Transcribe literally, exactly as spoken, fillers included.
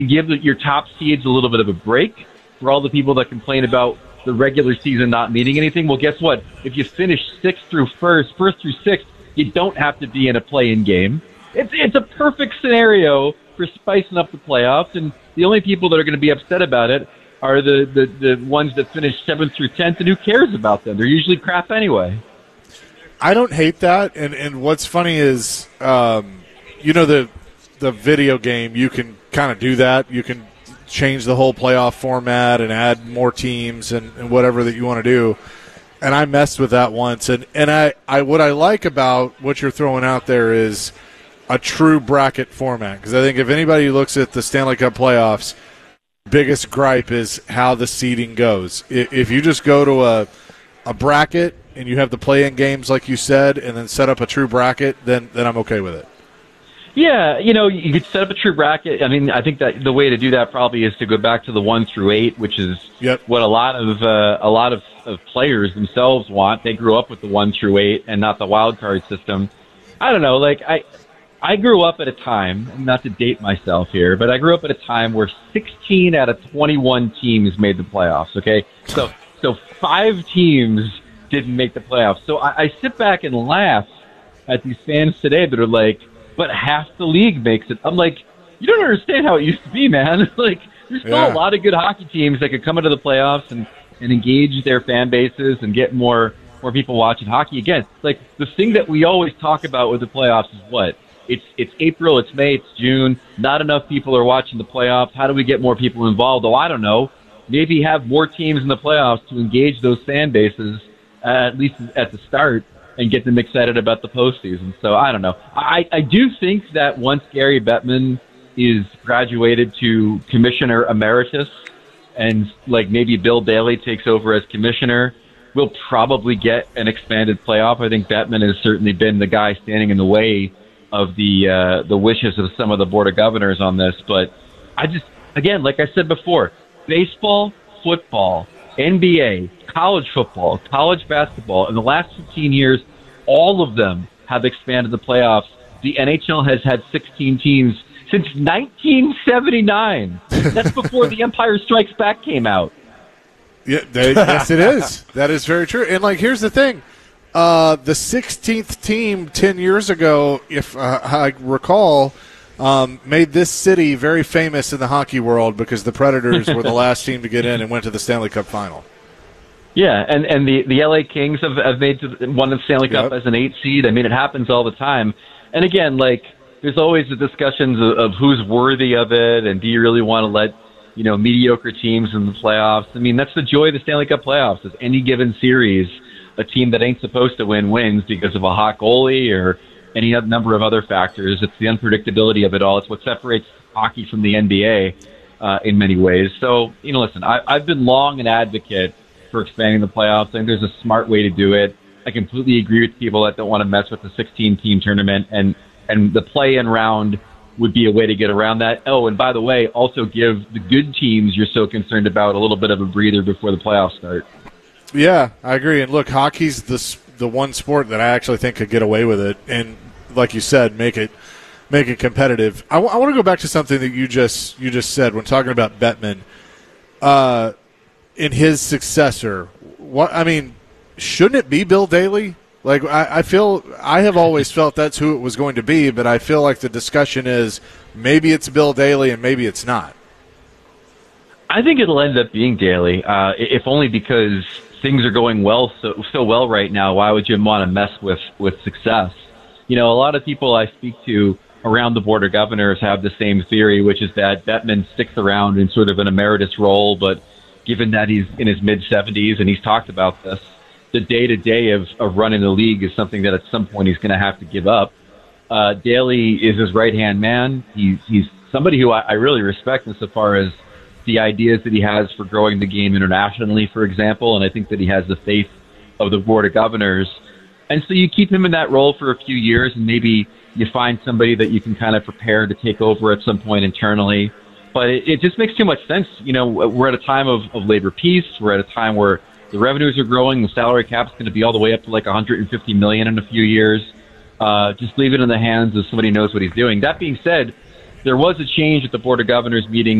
give your top seeds a little bit of a break for all the people that complain about the regular season not meaning anything. Well, guess what? If you finish sixth through first, first through sixth, you don't have to be in a play-in game. It's it's a perfect scenario for spicing up the playoffs, and the only people that are going to be upset about it are the, the, the ones that finish seventh through tenth, and who cares about them? They're usually crap anyway. I don't hate that, and, and what's funny is, um, you know, the the video game, you can kind of do that. You can change the whole playoff format and add more teams and, and whatever that you want to do. And I messed with that once, and, and I, I what I like about what you're throwing out there is a true bracket format, because I think if anybody looks at the Stanley Cup playoffs, biggest gripe is how the seeding goes. If you just go to a a bracket and you have the play-in games like you said and then set up a true bracket, then then I'm okay with it. Yeah, you know, you could set up a true bracket. I mean, I think that the way to do that probably is to go back to the one through eight, which is yep. what a lot of uh, a lot of, of players themselves want. They grew up with the one through eight and not the wild card system. I don't know, like I I grew up at a time, not to date myself here, but I grew up at a time where sixteen out of twenty-one teams made the playoffs, okay? So so five teams didn't make the playoffs. So I, I sit back and laugh at these fans today that are like, but half the league makes it. I'm like, you don't understand how it used to be, man. Like, there's still yeah. a lot of good hockey teams that could come into the playoffs and, and engage their fan bases and get more, more people watching hockey. Again, like, the thing that we always talk about with the playoffs is what? It's it's April, it's May, it's June. Not enough people are watching the playoffs. How do we get more people involved? Oh, I don't know. Maybe have more teams in the playoffs to engage those fan bases, uh, at least at the start, and get them excited about the postseason. So I don't know. I, I do think that once Gary Bettman is graduated to commissioner emeritus and like maybe Bill Daly takes over as commissioner, we'll probably get an expanded playoff. I think Bettman has certainly been the guy standing in the way of the uh, the wishes of some of the Board of Governors on this. But I just, again, like I said before, baseball, football, N B A, college football, college basketball, in the last fifteen years, all of them have expanded the playoffs. The N H L has had sixteen teams since nineteen seventy-nine. That's before The Empire Strikes Back came out. Yeah, they, yes, it is. That is very true. And, like, here's the thing. Uh, the sixteenth team ten years ago, if uh, I recall, um, made this city very famous in the hockey world because the Predators were the last team to get in and went to the Stanley Cup final. Yeah, and, and the, the L A Kings have, have made to won the Stanley Cup yep. as an eight seed. I mean, it happens all the time. And again, like, there's always the discussions of, of who's worthy of it, and do you really want to let, you know, mediocre teams in the playoffs? I mean, that's the joy of the Stanley Cup playoffs, is any given series, a team that ain't supposed to win wins because of a hot goalie or any other number of other factors. It's the unpredictability of it all. It's what separates hockey from the N B A uh, in many ways. So, you know, listen, I, I've been long an advocate for expanding the playoffs. I think there's a smart way to do it. I completely agree with people that don't want to mess with the sixteen-team tournament, and, and the play-in round would be a way to get around that. Oh, and by the way, also give the good teams you're so concerned about a little bit of a breather before the playoffs start. Yeah, I agree. And look, hockey's the the one sport that I actually think could get away with it, and like you said, make it make it competitive. I, w- I want to go back to something that you just you just said when talking about Bettman. Uh, in his successor, what I mean, shouldn't it be Bill Daly? Like I, I feel I have always felt that's who it was going to be, but I feel like the discussion is maybe it's Bill Daly and maybe it's not. I think it'll end up being Daly, uh, if only because things are going well so so well right now. Why would you want to mess with, with success? You know, a lot of people I speak to around the Board of Governors have the same theory, which is that Bettman sticks around in sort of an emeritus role, but given that he's in his mid-seventies and he's talked about this, the day-to-day of, of running the league is something that at some point he's going to have to give up. Uh, Daly is his right-hand man. He's, he's somebody who I, I really respect insofar as the ideas that he has for growing the game internationally, for example, and I think that he has the faith of the Board of Governors. And so you keep him in that role for a few years, and maybe you find somebody that you can kind of prepare to take over at some point internally. But it, it just makes too much sense. You know, we're at a time of, of labor peace. We're at a time where the revenues are growing. The salary cap's going to be all the way up to like one hundred fifty million dollars in a few years. Uh, just leave it in the hands of somebody who knows what he's doing. That being said, there was a change at the Board of Governors meeting